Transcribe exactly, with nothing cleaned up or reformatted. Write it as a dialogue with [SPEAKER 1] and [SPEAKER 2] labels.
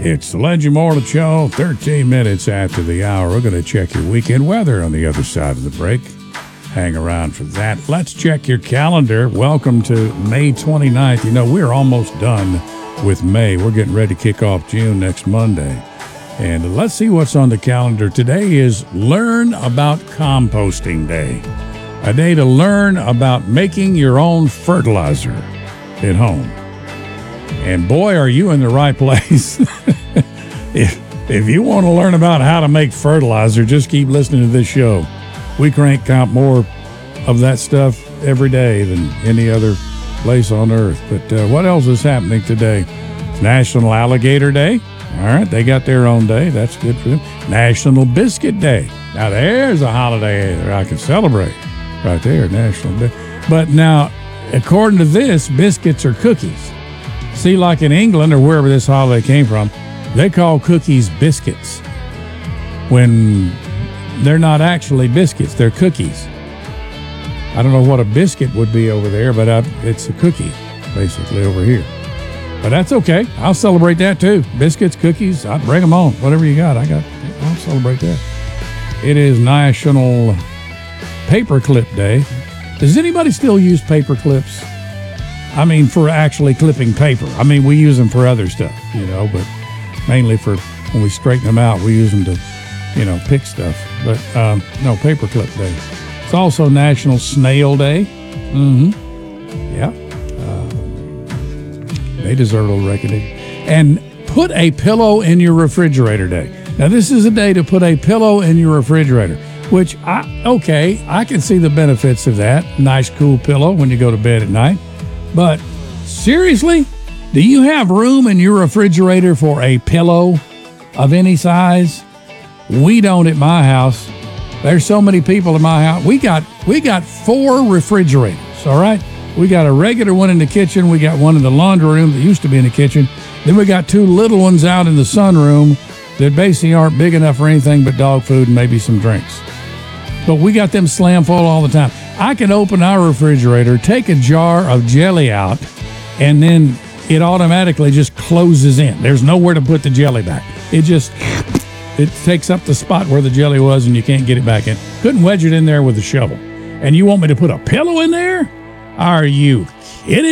[SPEAKER 1] It's the Legend Mortal Show, thirteen minutes after the hour. We're going to check your weekend weather on the other side of the break. Hang around for that. Let's check your calendar. Welcome to May twenty-ninth. You know, we're almost done with May. We're getting ready to kick off June next Monday. And let's see what's on the calendar. Today is Learn About Composting Day, a day to learn about making your own fertilizer at home. And boy, are you in the right place. if, if you want to learn about how to make fertilizer, just keep listening to this show. We crank out more of that stuff every day than any other place on earth. But uh, what else is happening today? It's National Alligator Day. All right, they got their own day. That's good for them. National Biscuit Day. Now, there's a holiday that I can celebrate right there, National Day. But now, according to this, biscuits are cookies. See, like in England or wherever this holiday came from, they call cookies biscuits when they're not actually biscuits. They're cookies. I don't know what a biscuit would be over there, but I, it's a cookie, basically, over here. But that's okay. I'll celebrate that, too. Biscuits, cookies, I'll bring them on. Whatever you got, I got. I'll celebrate that. It is National Paperclip Day. Does anybody still use paper clips? I mean, for actually clipping paper. I mean, we use them for other stuff, you know, but mainly for when we straighten them out, we use them to, you know, pick stuff. But, um, no, Paperclip Day. It's also National Snail Day. Mm-hmm. Yeah. Uh, they deserve a little recognition. And put a pillow in your refrigerator day. Now, this is a day to put a pillow in your refrigerator, which, I okay, I can see the benefits of that. Nice, cool pillow when you go to bed at night. But seriously, do you have room in your refrigerator for a pillow of any size? We don't at my house. There's so many people in my house. We got we got four refrigerators, all right? We got a regular one in the kitchen. We got one in the laundry room that used to be in the kitchen. Then we got two little ones out in the sunroom that basically aren't big enough for anything but dog food and maybe some drinks. But we got them slam full all the time. I can open our refrigerator, take a jar of jelly out, and then it automatically just closes in. There's nowhere to put the jelly back. It just, it takes up the spot where the jelly was and you can't get it back in. Couldn't wedge it in there with a shovel. And you want me to put a pillow in there? Are you kidding?